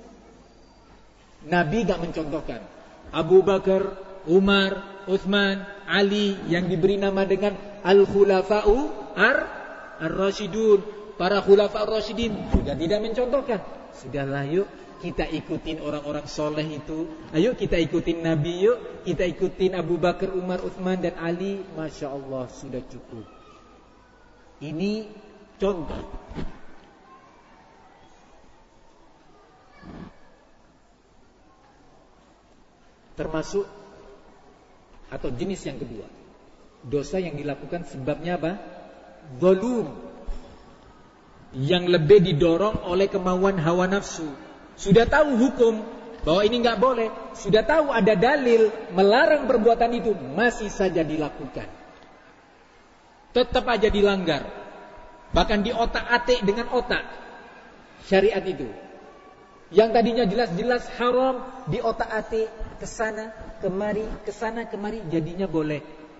Nabi gak mencontohkan. Abu Bakar, Umar, Utsman, Ali yang diberi nama dengan Al-Khulafa'u Ar-Rasyidun, para Khulafa' Ar-Rasyidin juga tidak mencontohkan. Sudahlah yuk kita ikutin orang-orang soleh itu. Ayo kita ikutin Nabi yuk. Kita ikutin Abu Bakar, Umar, Utsman dan Ali. Masya Allah sudah cukup. Ini contoh. Termasuk atau jenis yang kedua, dosa yang dilakukan sebabnya apa? Dzulum, yang lebih didorong oleh kemauan hawa nafsu. Sudah tahu hukum bahwa ini nggak boleh, sudah tahu ada dalil melarang perbuatan itu, masih saja dilakukan, tetap aja dilanggar, bahkan diotak-atik dengan otak syariat itu. Yang tadinya jelas-jelas haram diotak-atik kesana kemari, kesana kemari, jadinya boleh.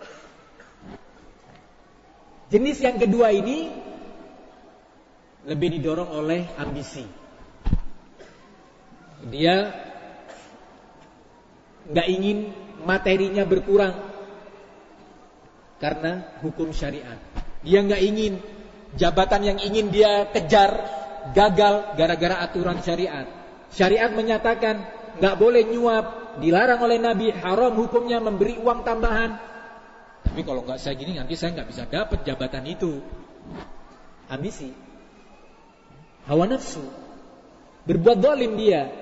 Jenis yang kedua ini lebih didorong oleh ambisi. Dia nggak ingin materinya berkurang karena hukum syariat. Dia nggak ingin jabatan yang ingin dia kejar gagal gara-gara aturan syariat. Syariat menyatakan nggak boleh nyuap, dilarang oleh Nabi, haram hukumnya memberi uang tambahan. Tapi kalau nggak saya gini nanti saya nggak bisa dapat jabatan itu. Ambisi, hawa nafsu, berbuat zalim dia.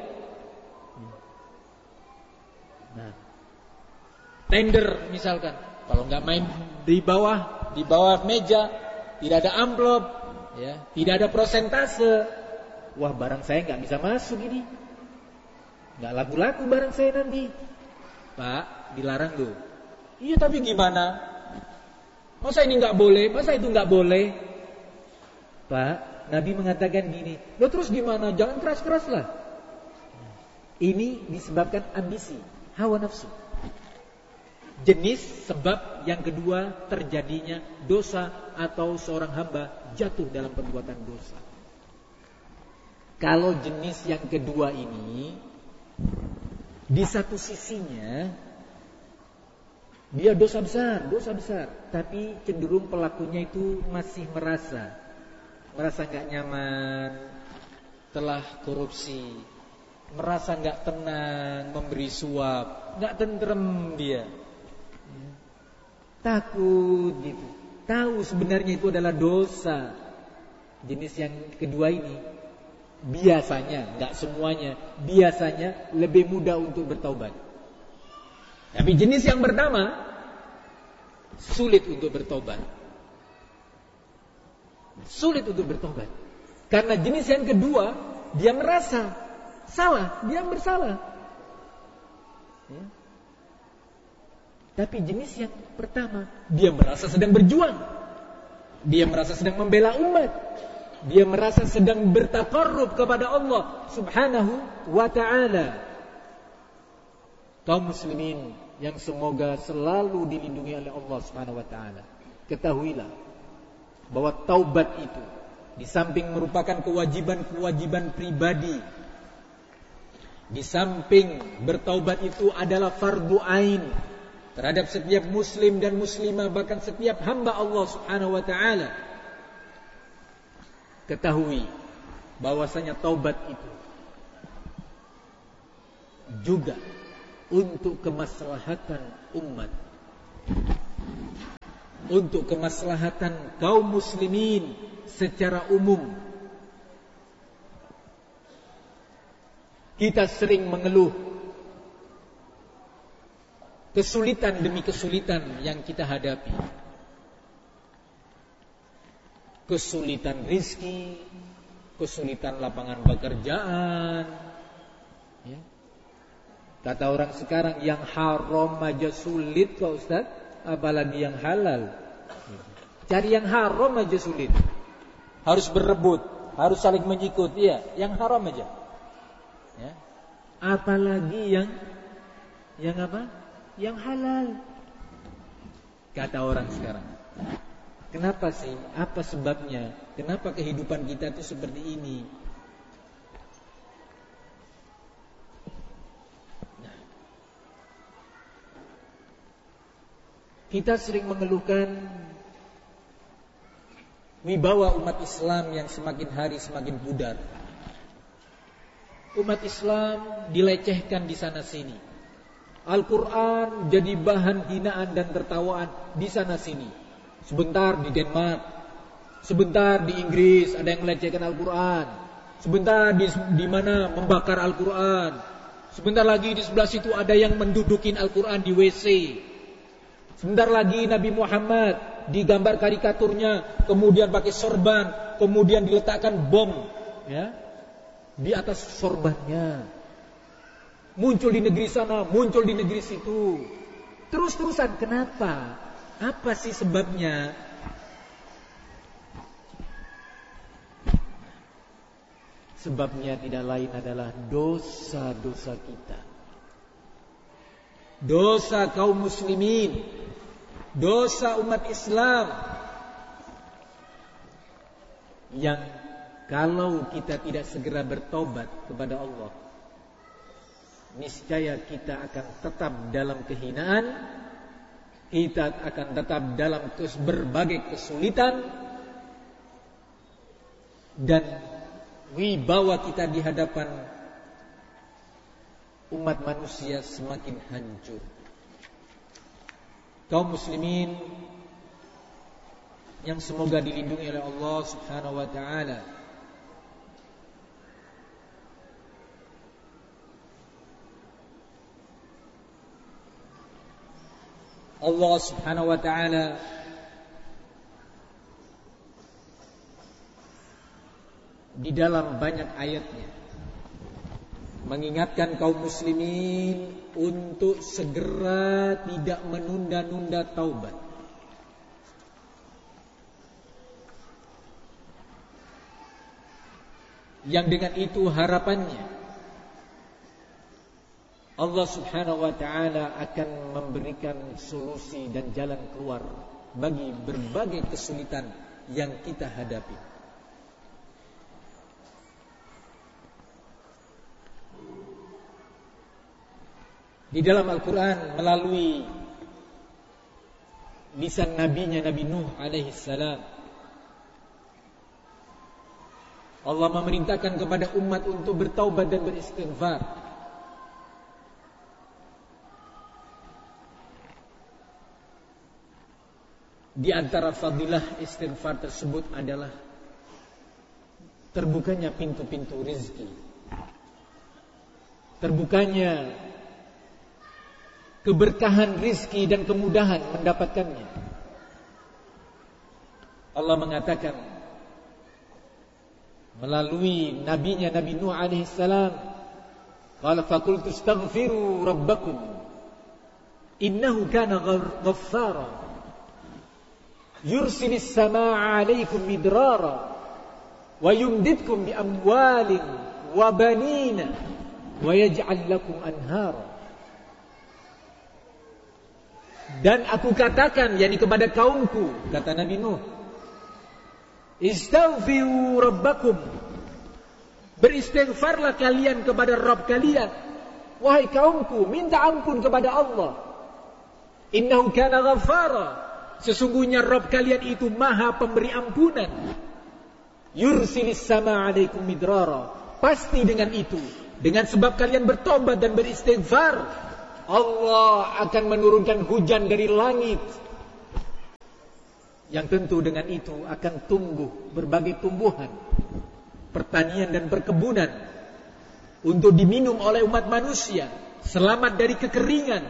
Nah, tender misalkan, kalau nggak main di bawah, di bawah meja, tidak ada amplop, ya, tidak ada prosentase. Wah, barang saya nggak bisa masuk ini, nggak laku-laku barang saya nanti. Pak, dilarang loh. Iya, tapi gimana? Masa ini nggak boleh? Masa itu nggak boleh? Pak, Nabi mengatakan gini. Lo terus gimana? Jangan keras-keras lah. Ini disebabkan ambisi, hawa nafsu. Jenis sebab yang kedua terjadinya dosa atau seorang hamba jatuh dalam perbuatan dosa. Kalau jenis yang kedua ini, di satu sisinya dia dosa besar, dosa besar, tapi cenderung pelakunya itu masih merasa merasa nggak nyaman, telah korupsi, merasa nggak tenang, memberi suap, nggak tentrem dia, takut gitu, tahu sebenarnya itu adalah dosa. Jenis yang kedua ini biasanya, nggak semuanya, biasanya lebih mudah untuk bertaubat. Tapi jenis yang pertama sulit untuk bertobat. Sulit untuk bertobat. Karena jenis yang kedua dia merasa salah, dia bersalah. Ya. Tapi jenis yang pertama dia merasa sedang berjuang. Dia merasa sedang membela umat. Dia merasa sedang bertaqarrub kepada Allah Subhanahu wa ta'ala. Kaum muslimin yang semoga selalu dilindungi oleh Allah Subhanahu wa ta'ala, ketahuilah bahwa taubat itu di samping merupakan kewajiban-kewajiban pribadi, di samping bertaubat itu adalah fardu ain terhadap setiap muslim dan muslimah, bahkan setiap hamba Allah Subhanahu wa ta'ala. ketahui bahwasanya taubat itu juga untuk kemaslahatan umat, untuk kemaslahatan kaum muslimin secara umum. Kita sering mengeluh kesulitan demi kesulitan yang kita hadapi. Kesulitan rizki, kesulitan lapangan pekerjaan, ya. Kata orang sekarang, yang haram aja sulit kok Ustaz, apalagi yang halal. Cari yang haram aja sulit. Harus berebut, harus saling menyikut, iya, yang haram aja. Ya. Apalagi yang yang apa? Yang halal. Kata orang sekarang. Kenapa sih? Apa sebabnya? Kenapa kehidupan kita itu seperti ini? Nah, kita sering mengeluhkan wibawa umat Islam yang semakin hari semakin pudar. Umat Islam dilecehkan di sana sini. Al-Quran jadi bahan hinaan dan tertawaan di sana sini. Sebentar di Denmark, sebentar di Inggris ada yang melecehkan Al-Quran, sebentar di, di mana membakar Al-Quran, sebentar lagi di sebelah situ ada yang mendudukin Al-Quran di W C. Sebentar lagi Nabi Muhammad digambar karikaturnya, kemudian pakai sorban, kemudian diletakkan bom, ya, di atas sorbannya. Muncul di negeri sana, muncul di negeri situ. Terus-terusan, kenapa? Apa sih sebabnya? Sebabnya tidak lain adalah dosa-dosa kita. Dosa kaum muslimin, dosa umat Islam, yang kalau kita tidak segera bertobat kepada Allah, niscaya kita akan tetap dalam kehinaan, kita akan tetap dalam berbagai kesulitan, dan wibawa kita di hadapan umat manusia semakin hancur. Kaum muslimin yang semoga dilindungi oleh Allah Subhanahu wa taala, Allah Subhanahu wa ta'ala di dalam banyak ayatnya mengingatkan kaum muslimin untuk segera tidak menunda-nunda taubat. Yang dengan itu harapannya Allah Subhanahu wa ta'ala akan memberikan solusi dan jalan keluar bagi berbagai kesulitan yang kita hadapi. Di dalam Al-Quran melalui lisan nabinya Nabi Nuh alaihi salam, Allah memerintahkan kepada umat untuk bertaubat dan beristighfar. Di antara fadilah istighfar tersebut adalah terbukanya pintu-pintu rezeki, terbukanya keberkahan rezeki dan kemudahan mendapatkannya. Allah mengatakan melalui nabinya Nabi Nuh alaihi salam, qala faqultu astaghfiru rabbakum innahu kana ghaffara yursilis samaa'a 'alaikum midrara wa yumdidkum bi amwalin wa banina wa yaj'al lakum anhara. Dan aku katakan, yakni kepada kaumku, kata Nabi Nuh, istaghfiru rabbakum, beristighfarlah kalian kepada Rabb kalian. Wahai kaumku, minta ampun kepada Allah. Innahu kana ghaffara, sesungguhnya Rabb kalian itu maha pemberi ampunan. Yursilis sama alaikum midrara. Pasti dengan itu, dengan sebab kalian bertobat dan beristighfar, Allah akan menurunkan hujan dari langit. Yang tentu dengan itu akan tumbuh berbagai tumbuhan, pertanian dan perkebunan untuk diminum oleh umat manusia, selamat dari kekeringan.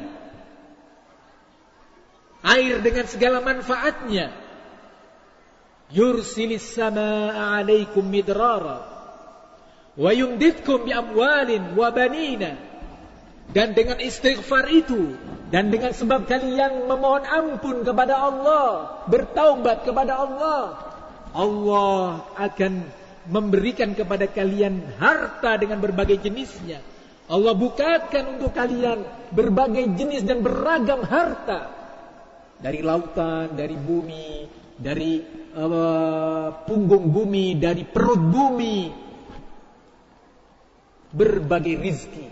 Air dengan segala manfaatnya. Yursilis samaa alaikum midrara wa yumditkum bi amwalin wa banina. Dan dengan istighfar itu, dan dengan sebab kalian memohon ampun kepada Allah, bertaubat kepada Allah, Allah akan memberikan kepada kalian harta dengan berbagai jenisnya. Allah bukakan untuk kalian berbagai jenis dan beragam harta, dari lautan, dari bumi, dari uh, punggung bumi, dari perut bumi, berbagai rizki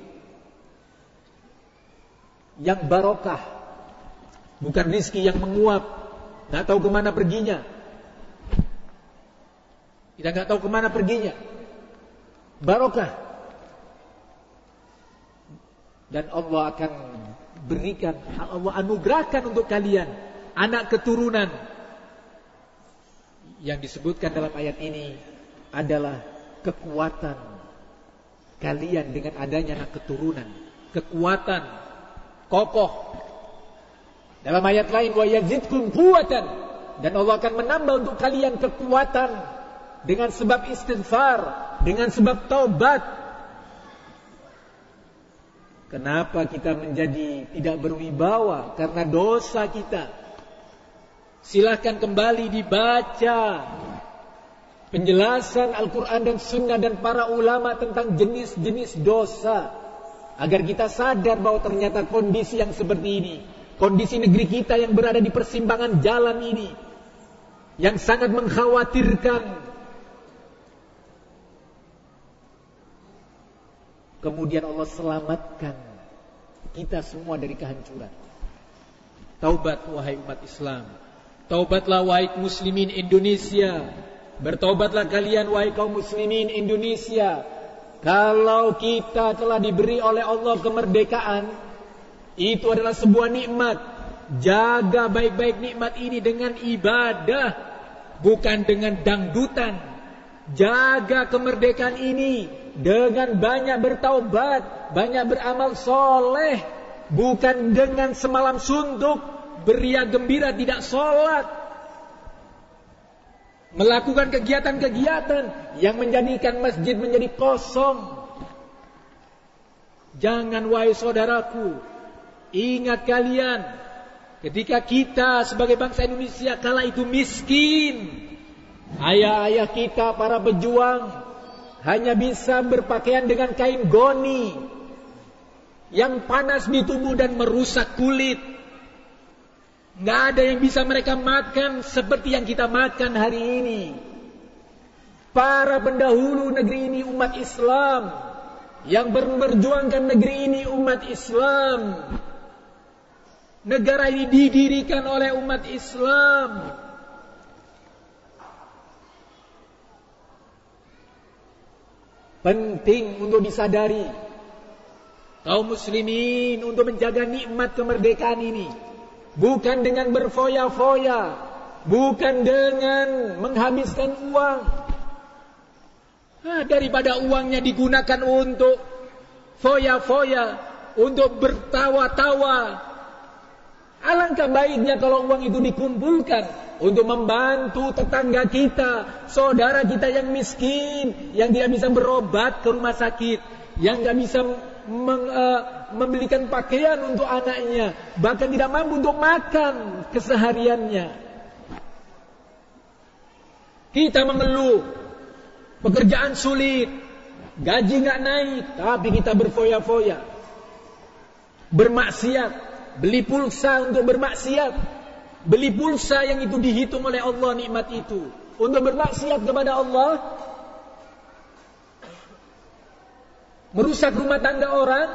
yang barokah, bukan rizki yang menguap, nggak tahu kemana perginya. Kita nggak tahu kemana perginya. Barokah. Dan Allah akan berikan, Allah anugerahkan untuk kalian anak keturunan. Yang disebutkan dalam ayat ini adalah kekuatan kalian dengan adanya anak keturunan. Kekuatan kokoh. Dalam ayat lain, wa yazidkum quwwatan, dan Allah akan menambah untuk kalian kekuatan dengan sebab istighfar, dengan sebab taubat. Kenapa kita menjadi tidak berwibawa? Karena dosa kita. Silahkan kembali dibaca penjelasan Al-Quran dan Sunnah dan para ulama tentang jenis-jenis dosa, agar kita sadar bahwa ternyata kondisi yang seperti ini, kondisi negeri kita yang berada di persimpangan jalan ini, yang sangat mengkhawatirkan. Kemudian Allah selamatkan kita semua dari kehancuran. Taubat wahai umat Islam. Taubatlah wahai muslimin Indonesia. Bertaubatlah kalian wahai kaum muslimin Indonesia. Kalau kita telah diberi oleh Allah kemerdekaan, itu adalah sebuah nikmat. Jaga baik-baik nikmat ini dengan ibadah, bukan dengan dangdutan. Jaga kemerdekaan ini dengan banyak bertaubat, banyak beramal soleh, bukan dengan semalam suntuk, beria gembira tidak sholat, melakukan kegiatan-kegiatan yang menjadikan masjid menjadi kosong. Jangan wahai saudaraku, ingat kalian, ketika kita sebagai bangsa Indonesia kala itu miskin, ayah-ayah kita para pejuang hanya bisa berpakaian dengan kain goni yang panas di tubuh dan merusak kulit. Nggak ada yang bisa mereka makan seperti yang kita makan hari ini. Para pendahulu negeri ini umat Islam, yang memperjuangkan negeri ini umat Islam. Negara ini didirikan oleh umat Islam. Penting untuk disadari, kaum muslimin, untuk menjaga nikmat kemerdekaan ini, bukan dengan berfoya-foya, bukan dengan menghabiskan uang. Nah, daripada uangnya digunakan untuk foya-foya, untuk bertawa-tawa, alangkah baiknya kalau uang itu dikumpulkan untuk membantu tetangga kita, saudara kita yang miskin, yang tidak bisa berobat ke rumah sakit, yang tidak bisa meng, uh, membelikan pakaian untuk anaknya, bahkan tidak mampu untuk makan kesehariannya. Kita mengeluh, pekerjaan sulit, gaji nggak naik, tapi kita berfoya-foya, bermaksiat, beli pulsa untuk bermaksiat. Beli pulsa yang itu dihitung oleh Allah nikmat itu untuk bermaksiat kepada Allah, merusak rumah tangga orang,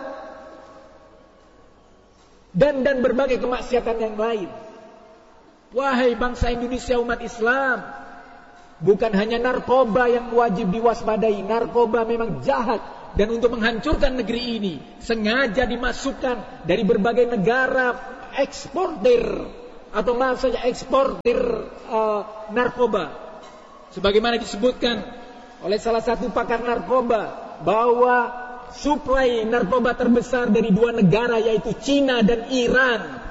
dan dan berbagai kemaksiatan yang lain. Wahai bangsa Indonesia umat Islam, Bukan hanya narkoba yang wajib diwaspadai. Narkoba memang jahat. Dan untuk menghancurkan negeri ini, sengaja dimasukkan dari berbagai negara eksportir atau maaf saja eksportir uh, narkoba. Sebagaimana disebutkan oleh salah satu pakar narkoba, bahwa suplai narkoba terbesar dari dua negara yaitu Cina dan Iran.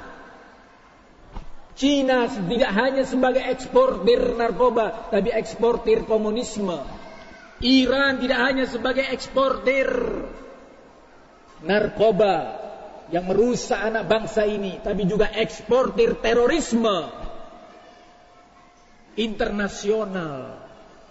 Cina tidak hanya sebagai eksportir narkoba, tapi eksportir komunisme. Iran tidak hanya sebagai eksportir narkoba yang merusak anak bangsa ini, tapi juga eksportir terorisme internasional.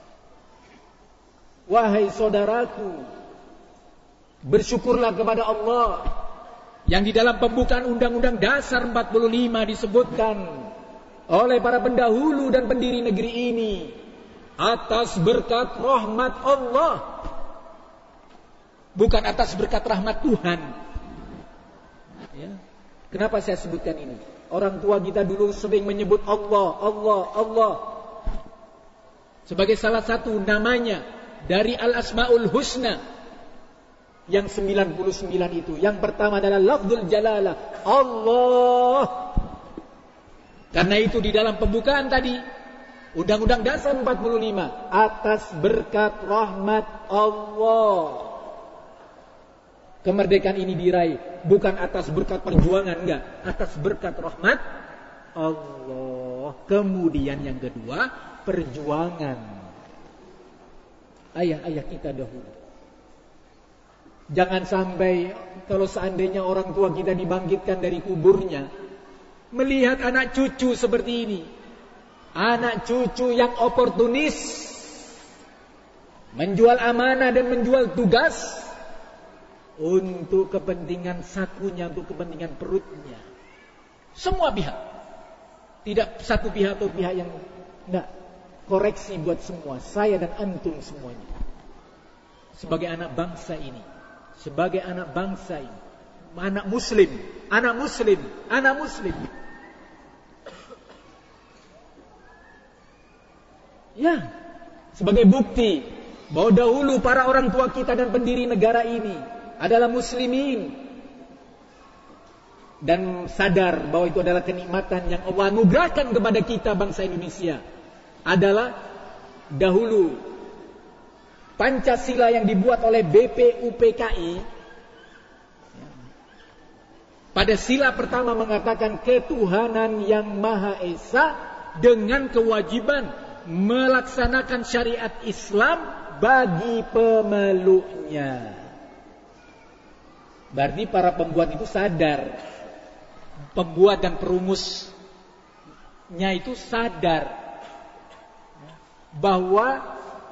Wahai saudaraku, bersyukurlah kepada Allah yang di dalam pembukaan Undang-Undang Dasar empat puluh lima disebutkan oleh para pendahulu dan pendiri negeri ini, atas berkat rahmat Allah, bukan atas berkat rahmat Tuhan. Ya. Kenapa saya sebutkan ini? Orang tua kita dulu sering menyebut Allah, Allah, Allah sebagai salah satu namanya dari Al-Asmaul Husna yang sembilan puluh sembilan itu. Yang pertama adalah lafzul jalalah, Allah. Karena itu di dalam pembukaan tadi Undang-Undang Dasar empat puluh lima, atas berkat rahmat Allah kemerdekaan ini diraih, bukan atas berkat perjuangan, enggak, atas berkat rahmat Allah. Kemudian yang kedua, perjuangan ayah-ayah kita dahulu. Jangan sampai kalau seandainya orang tua kita dibangkitkan dari kuburnya, melihat anak cucu seperti ini, anak cucu yang oportunis, menjual amanah dan menjual tugas untuk kepentingan sakunya, untuk kepentingan perutnya. Semua pihak, tidak satu pihak atau pihak yang enggak. Koreksi buat semua, saya dan antum semuanya, sebagai anak bangsa ini, sebagai anak bangsa ini, anak muslim, anak muslim, anak muslim. Ya, sebagai bukti bahwa dahulu para orang tua kita dan pendiri negara ini adalah muslimin dan sadar bahwa itu adalah kenikmatan yang Allah anugerahkan kepada kita bangsa Indonesia. Adalah dahulu Pancasila yang dibuat oleh B P U P K I pada sila pertama mengatakan ketuhanan yang Maha Esa dengan kewajiban melaksanakan syariat Islam bagi pemeluknya. Berarti para pembuat itu sadar, pembuat dan perumusnya itu sadar bahwa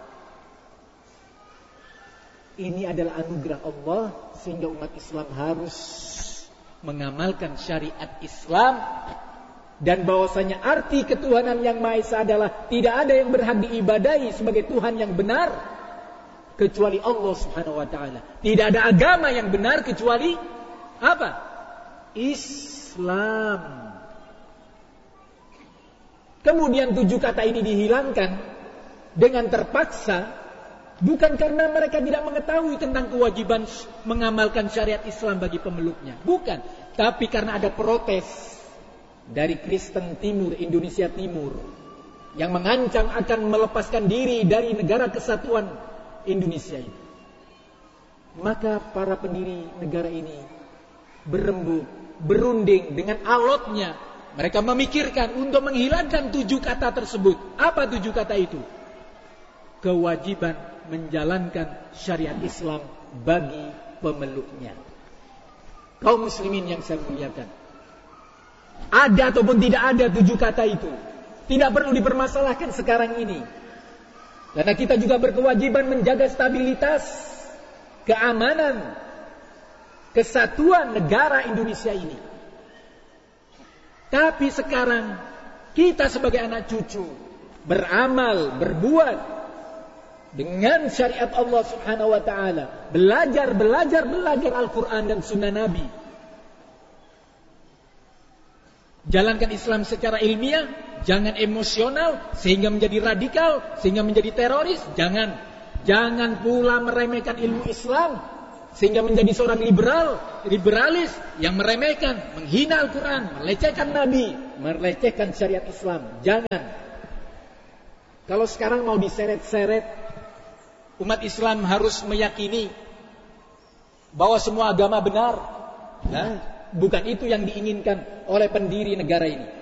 ini adalah anugerah Allah, sehingga umat Islam harus mengamalkan syariat Islam, dan bahwasanya arti ketuhanan yang Maha Esa adalah tidak ada yang berhak diibadahi sebagai Tuhan yang benar kecuali Allah Subhanahu wa taala. Tidak ada agama yang benar kecuali apa? Islam. Kemudian tujuh kata ini dihilangkan dengan terpaksa, bukan karena mereka tidak mengetahui tentang kewajiban mengamalkan syariat Islam bagi pemeluknya, bukan, tapi karena ada protes dari Kristen Timur, Indonesia Timur, yang mengancam akan melepaskan diri dari negara kesatuan Indonesia ini. Maka para pendiri negara ini berembuk, berunding dengan alotnya. Mereka memikirkan untuk menghilangkan tujuh kata tersebut. Apa tujuh kata itu? Kewajiban menjalankan syariat Islam bagi pemeluknya. Kaum muslimin yang saya muliakan, ada ataupun tidak ada tujuh kata itu, tidak perlu dipermasalahkan sekarang ini, karena kita juga berkewajiban menjaga stabilitas, keamanan, kesatuan negara Indonesia ini. Tapi sekarang kita sebagai anak cucu beramal, berbuat dengan syariat Allah Subhanahu wa taala, belajar, belajar, belajar Al-Quran dan Sunnah Nabi, jalankan Islam secara ilmiah, Jangan emosional sehingga menjadi radikal, sehingga menjadi teroris. Jangan. Jangan pula meremehkan ilmu Islam sehingga menjadi seorang liberal, liberalis yang meremehkan, menghina Al-Quran, melecehkan Nabi, melecehkan syariat Islam. Jangan. Kalau sekarang mau diseret-seret, umat Islam harus meyakini bahwa semua agama benar. Nah, bukan itu yang diinginkan oleh pendiri negara ini.